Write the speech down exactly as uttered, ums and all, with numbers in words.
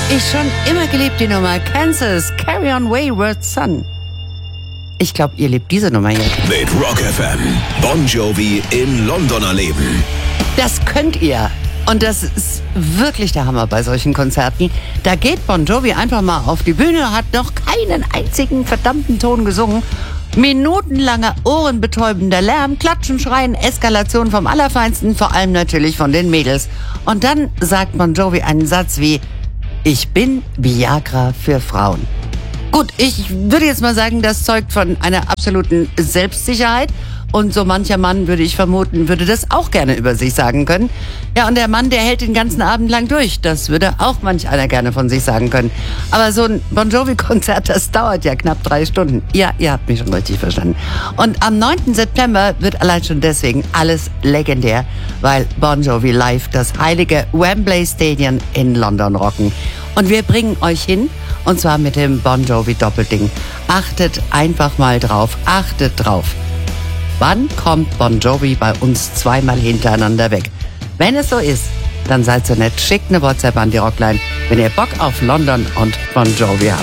ich schon immer geliebt, die Nummer Kansas, Carry On Wayward Son. Ich glaube, ihr liebt diese Nummer hier. Mit Rock F M, Bon Jovi in London erleben. Das könnt ihr. Und das ist wirklich der Hammer bei solchen Konzerten. Da geht Bon Jovi einfach mal auf die Bühne, hat noch keinen einzigen verdammten Ton gesungen. Minutenlanger, ohrenbetäubender Lärm, Klatschen, Schreien, Eskalation vom Allerfeinsten, vor allem natürlich von den Mädels. Und dann sagt Bon Jovi einen Satz wie: Ich bin Viagra für Frauen. Gut, ich würde jetzt mal sagen, das zeugt von einer absoluten Selbstsicherheit. Und so mancher Mann, würde ich vermuten, würde das auch gerne über sich sagen können. Ja, und der Mann, der hält den ganzen Abend lang durch. Das würde auch manch einer gerne von sich sagen können. Aber so ein Bon Jovi-Konzert, das dauert ja knapp drei Stunden. Ja, ihr habt mich schon richtig verstanden. Und am neunten September wird allein schon deswegen alles legendär, weil Bon Jovi live das heilige Wembley Stadium in London rocken. Und wir bringen euch hin, und zwar mit dem Bon Jovi Doppelding. Achtet einfach mal drauf, achtet drauf. Wann kommt Bon Jovi bei uns zweimal hintereinander weg? Wenn es so ist, dann seid so nett, schickt eine WhatsApp an die Rockline, wenn ihr Bock auf London und Bon Jovi habt.